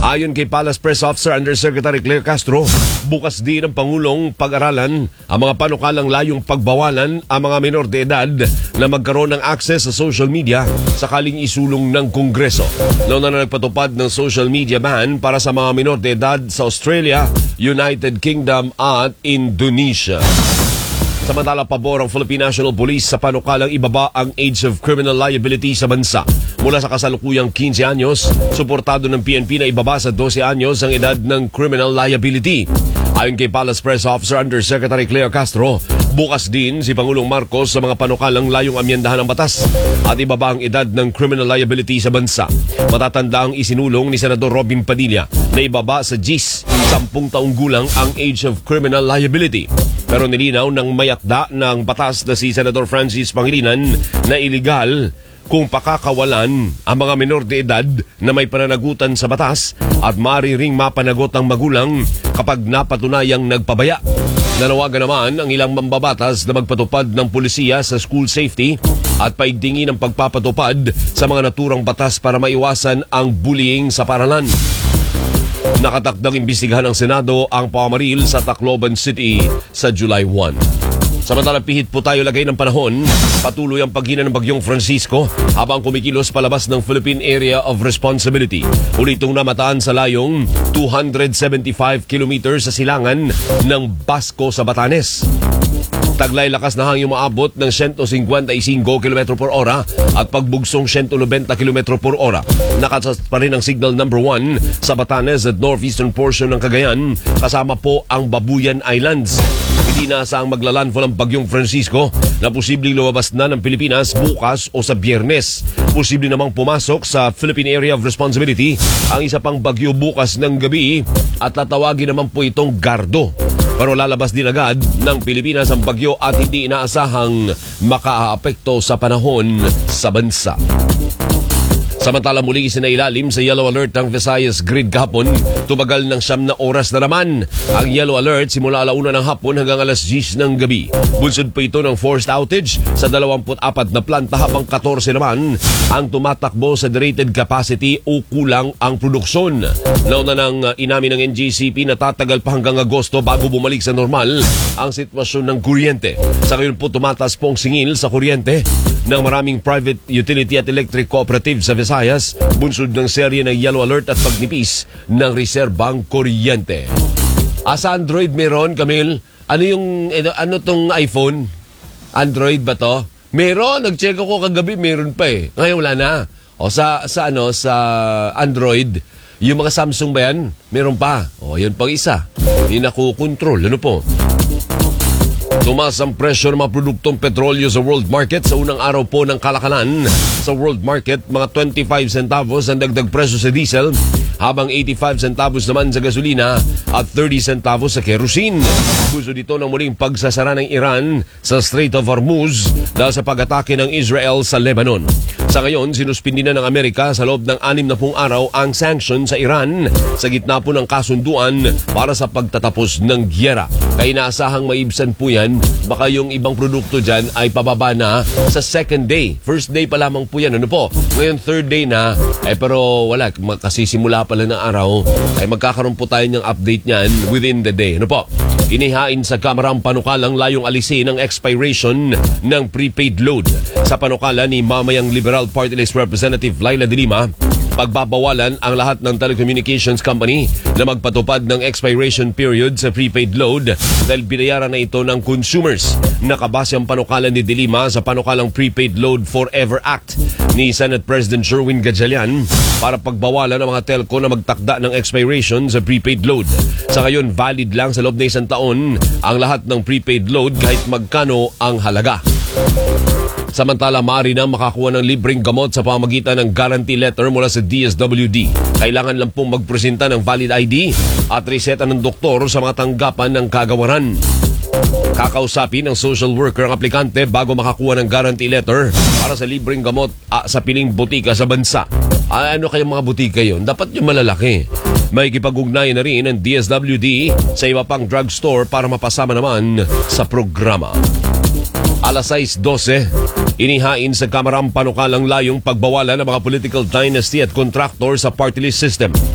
Ayon kay Palace Press Officer Undersecretary Claire Castro, bukas din ng Pangulong pag-aralan ang mga panukalang layong pagbawalan ang mga minor de edad na magkaroon ng access sa social media sakaling isulong ng Kongreso. Nauna na nagpatupad ng social media ban para sa mga minor de edad sa Australia, United Kingdom at Indonesia. Samantala, pabor ang Philippine National Police sa panukalang ibaba ang age of criminal liability sa bansa. Mula sa kasalukuyang 15 anyos, suportado ng PNP na ibaba sa 12 anyos ang edad ng criminal liability. Ayon kay Palace Press Officer Undersecretary Claire Castro, bukas din si Pangulong Marcos sa mga panukalang layong amyendahan ng batas at ibaba ang edad ng criminal liability sa bansa. Matatanda ang isinulong ni Senador Robin Padilla na ibaba sa GIS 10 taong gulang ang age of criminal liability. Pero nilinaw ng mayakda ng batas na si Senador Francis Pangilinan na iligal kung pakakawalan ang mga minor de edad na may pananagutan sa batas at maaari ring mapanagot ang magulang kapag napatunayang nagpabaya. Nanawagan naman ang ilang mambabatas na magpatupad ng pulisiya sa school safety at paigtingin ang pagpapatupad sa mga naturang batas para maiwasan ang bullying sa paaralan. Nakatakdang imbestigahan ng Senado ang pamamaril sa Tacloban City sa July 1. Samantala, pihit po tayo lagay ng panahon. Patuloy ang paghina ng Bagyong Francisco habang kumikilos palabas ng Philippine Area of Responsibility. Uli itong namataan sa layong 275 kilometers sa silangan ng Basco sa Batanes. Taglay lakas na hangin umaabot ng 155 km per ora at pagbugsong 190 km per ora. Nakasas pa rin ang signal number 1 sa Batanes at northeastern portion ng Cagayan, kasama po ang Babuyan Islands. Hindi na saang maglalandfall ang Bagyong Francisco na posibleng lumabas na ng Pilipinas bukas o sa Biyernes. Posible namang pumasok sa Philippine Area of Responsibility ang isa pang bagyo bukas ng gabi at tatawagin naman po itong Gardo. Pero lalabas din agad ng Pilipinas ang bagyo at hindi inaasahang makaapekto sa panahon sa bansa. Samantala, muli isinailalim sa yellow alert ang Visayas grid kahapon. Tumagal ng 9 na oras na naman ang yellow alert simula 1:00 ng hapon hanggang 10:00 ng gabi. Bunsod pa ito ng forced outage sa 24 na planta habang 14 naman ang tumatakbo sa rated capacity o kulang ang produksyon. Nauna nang inamin ng NGCP na tatagal pa hanggang Agosto bago bumalik sa normal ang sitwasyon ng kuryente. Sa ngayon po tumataas po ang singil sa kuryente ng maraming private utility at electric cooperative sa Visayas, bunsod ng serye ng yellow alert at pagnipis ng reserbang kuryente. Sa Android meron, Camille? Ano tong iPhone? Android ba to? Meron, nag-check ako kagabi, meron pa eh. Ngayon wala na. O sa Android, yung mga Samsung ba yan? Meron pa. O yun pang isa. Hindi nakukontrol. Ano po? Tumaas ang presyo ng mga produktong petrolyo sa world market sa unang araw po ng kalakalan. Sa world market, mga 25 centavos ang dagdag presyo sa diesel, habang 85 centavos naman sa gasolina at 30 centavos sa kerosene. Gusto dito ng muling pagsasara ng Iran sa Strait of Hormuz dahil sa pag-atake ng Israel sa Lebanon. Sa ngayon, sinuspindi na ng Amerika sa loob ng 60 araw ang sanction sa Iran sa gitna po ng kasunduan para sa pagtatapos ng gyera. Kaya inaasahang maibsan po yan, baka yung ibang produkto dyan ay pababa na sa second day. First day pa lamang po yan, ano po? Ngayon third day na, pero wala, kasi simula pala ng araw, ay magkakaroon po tayo ng update niyan within the day, ano po? Inihain sa Kamara ang panukalang layong alisin ang expiration ng prepaid load. Sa panukala ni Mamayang Liberal Party List Representative Laila de Lima, pagbabawalan ang lahat ng telecommunications company na magpatupad ng expiration period sa prepaid load dahil binayaran na ito ng consumers. Nakabase ang panukala ni de Lima sa panukalang Prepaid Load Forever Act ni Senate President Sherwin Gatchalian para pagbawalan ang mga telco na magtakda ng expiration sa prepaid load. Sa ngayon, valid lang sa loob ng 1 taon ang lahat ng prepaid load kahit magkano ang halaga. Samantala, maaari na makakuha ng libreng gamot sa pamamagitan ng guarantee letter mula sa DSWD. Kailangan lang pong magpresenta ng valid ID at reseta ng doktor sa mga tanggapan ng kagawaran. Kakausapin ng social worker ang aplikante bago makakuha ng guarantee letter para sa libreng gamot sa piling butika sa bansa. Ano kayong mga butika yun? Dapat yung malalaki. May kipag-ugnayan na rin ng DSWD sa iba pang drugstore para mapasama naman sa programa. 6:12, inihain sa Kamara ang panukalang layong pagbawalan ng mga political dynasty at contractor sa party list system.